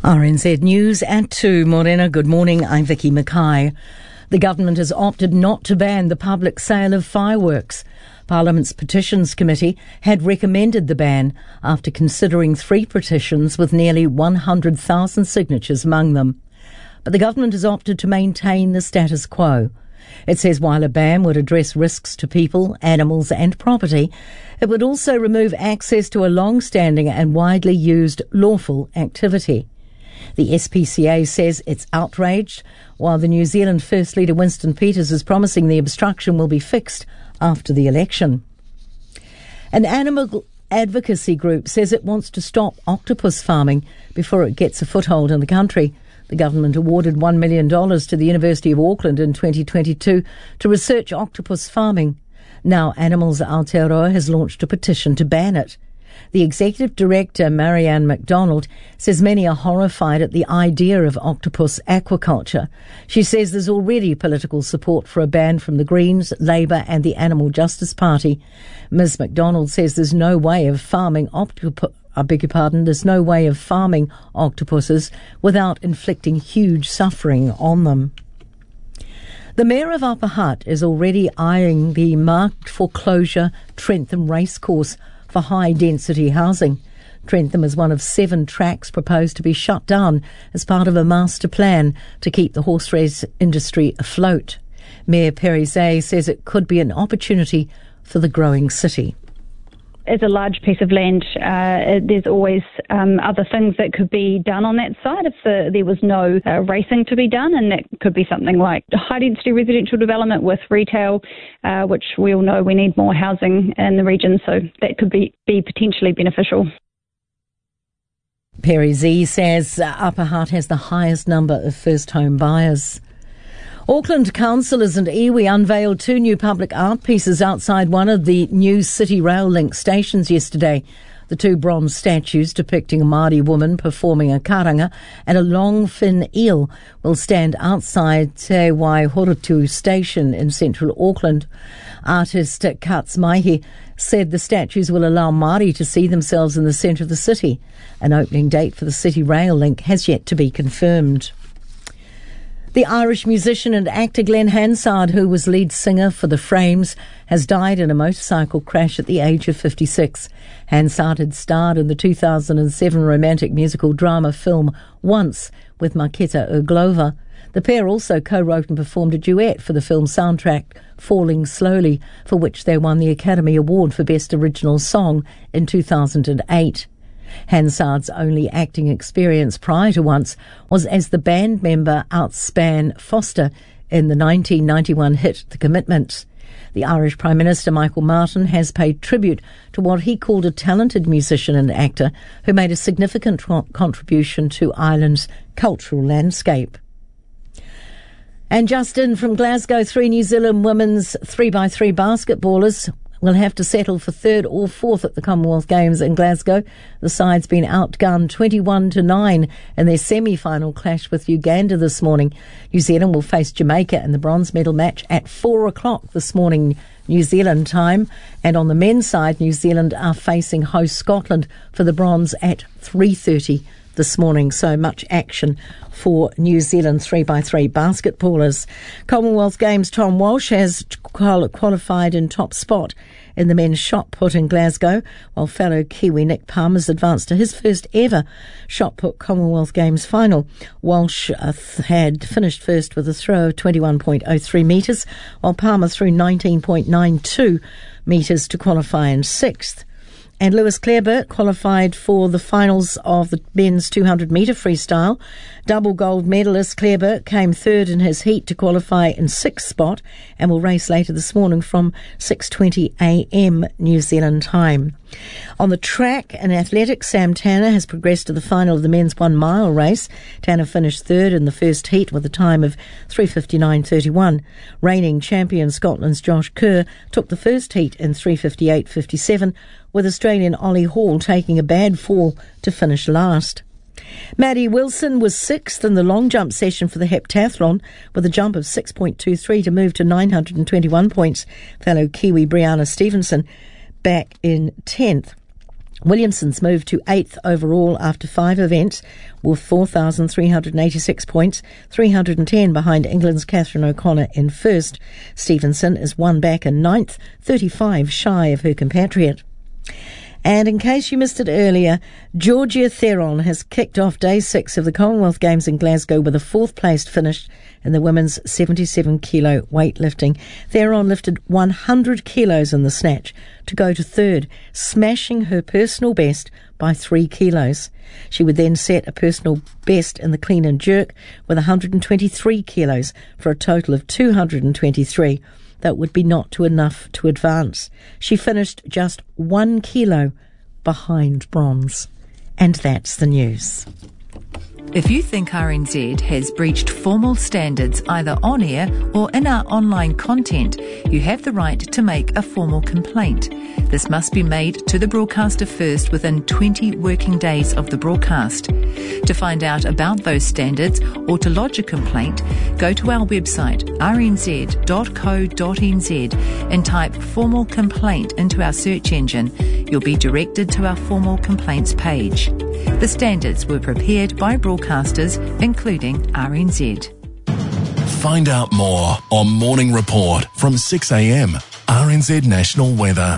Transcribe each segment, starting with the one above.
RNZ News at 2. Morena, good morning. I'm Vicky Mackay. The government has opted not to ban the public sale of fireworks. Parliament's Petitions Committee had recommended the ban after considering 3 petitions with nearly 100,000 signatures among them. But the government has opted to maintain the status quo. It says while a ban would address risks to people, animals and property, it would also remove access to a long-standing and widely used lawful activity. The SPCA says it's outraged, while the New Zealand First Leader Winston Peters is promising the obstruction will be fixed after the election. An animal advocacy group says it wants to stop octopus farming before it gets a foothold in the country. The government awarded $1 million to the University of Auckland in 2022 to research octopus farming. Now Animals Aotearoa has launched a petition to ban it. The executive director, Marianne MacDonald, says many are horrified at the idea of octopus aquaculture. She says there's already political support for a ban from the Greens, Labour and the Animal Justice Party. Ms MacDonald says there's no way of farming there's no way of farming octopuses without inflicting huge suffering on them. The Mayor of Upper Hutt is already eyeing the marked for closure Trentham Racecourse for high-density housing. Trentham is one of 7 tracks proposed to be shut down as part of a master plan to keep the horse race industry afloat. Mayor Perry Zay says it could be an opportunity for the growing city. As a large piece of land, there's always other things that could be done on that site if there was no racing to be done, and that could be something like high-density residential development with retail, which we all know we need more housing in the region, so that could be potentially beneficial. Perry Z says Upper Hutt has the highest number of first home buyers. Auckland councillors and iwi unveiled 2 new public art pieces outside one of the new City Rail Link stations yesterday. The 2 bronze statues depicting a Māori woman performing a karanga and a long fin eel will stand outside Te Waihorotu station in central Auckland. Artist Katz Maihi said the statues will allow Māori to see themselves in the centre of the city. An opening date for the City Rail Link has yet to be confirmed. The Irish musician and actor Glenn Hansard, who was lead singer for The Frames, has died in a motorcycle crash at the age of 56. Hansard had starred in the 2007 romantic musical drama film Once with Marketa Urglova. The pair also co-wrote and performed a duet for the film soundtrack Falling Slowly, for which they won the Academy Award for Best Original Song in 2008. Hansard's only acting experience prior to Once was as the band member Outspan Foster in the 1991 hit The Commitments. The Irish Prime Minister Michael Martin has paid tribute to what he called a talented musician and actor who made a significant contribution to Ireland's cultural landscape. And just in from Glasgow, 3 New Zealand women's 3x3 basketballers will have to settle for 3rd or 4th at the Commonwealth Games in Glasgow. The side's been outgunned 21-9 in their semi-final clash with Uganda this morning. New Zealand will face Jamaica in the bronze medal match at 4 o'clock this morning, New Zealand time. And on the men's side, New Zealand are facing host Scotland for the bronze at 3:30 this morning. So much action for New Zealand 3x3 basketballers. Commonwealth Games Tom Walsh has qualified in top spot in the men's shot put in Glasgow, while fellow Kiwi Nick Palmer's advanced to his first ever shot put Commonwealth Games final. Walsh had finished first with a throw of 21.03 metres, while Palmer threw 19.92 metres to qualify in 6th. And Lewis Clareburt qualified for the finals of the men's 200-metre freestyle. Double gold medalist Clareburt came 3rd in his heat to qualify in 6th spot and will race later this morning from 6:20am New Zealand time. On the track and athletics, Sam Tanner has progressed to the final of the men's 1 mile race. Tanner finished 3rd in the first heat with a time of 3:59.31. Reigning champion Scotland's Josh Kerr took the first heat in 3:58.57, with Australian Ollie Hall taking a bad fall to finish last. Maddie Wilson was 6th in the long jump session for the heptathlon with a jump of 6.23 to move to 921 points. Fellow Kiwi Brianna Stevenson back in 10th. Williamson's moved to 8th overall after 5 events with 4,386 points, 310 behind England's Catherine O'Connor in 1st. Stevenson is 1 back in 9th, 35 shy of her compatriot. And in case you missed it earlier, Georgia Theron has kicked off day 6 of the Commonwealth Games in Glasgow with a 4th placed finish in the women's 77-kilo weightlifting. Theron lifted 100 kilos in the snatch to go to 3rd, smashing her personal best by 3 kilos. She would then set a personal best in the clean and jerk with 123 kilos for a total of 223. That would be not enough to advance. She finished just 1 kilo behind bronze. And that's the news. If you think RNZ has breached formal standards either on air or in our online content, you have the right to make a formal complaint. This must be made to the broadcaster first within 20 working days of the broadcast. To find out about those standards or to lodge a complaint, go to our website rnz.co.nz and type formal complaint into our search engine. You'll be directed to our formal complaints page. The standards were prepared by broadcasters, including RNZ. Find out more on Morning Report from 6 a.m. RNZ National Weather.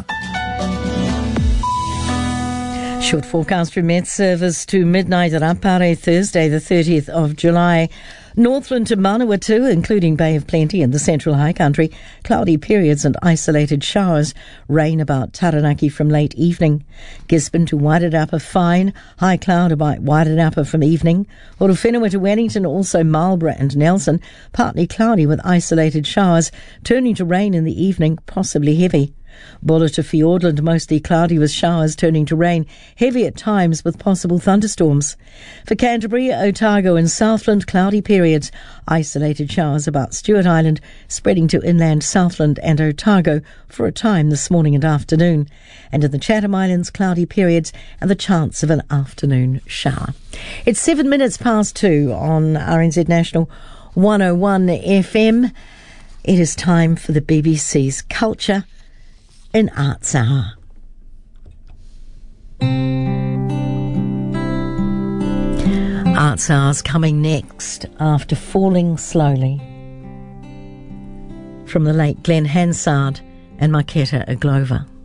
Short forecast from Met Service to midnight at Apare, Thursday the 30th of July. Northland to Manawatu, including Bay of Plenty and the Central High Country, cloudy periods and isolated showers. Rain about Taranaki from late evening. Gisborne to Wairarapa, fine. High cloud about Wairarapa from evening. Orowhenua to Wellington, also Marlborough and Nelson, partly cloudy with isolated showers, turning to rain in the evening, possibly heavy. Buller to Fiordland, mostly cloudy with showers turning to rain, heavy at times with possible thunderstorms. For Canterbury, Otago and Southland, cloudy periods, isolated showers about Stewart Island, spreading to inland Southland and Otago for a time this morning and afternoon. And in the Chatham Islands, cloudy periods and the chance of an afternoon shower. It's 7 minutes past 2 on RNZ National 101 FM. It is time for the BBC's Culture in Arts Hour. Arts Hour's coming next after Falling Slowly from the late Glenn Hansard and Marketa Aglova.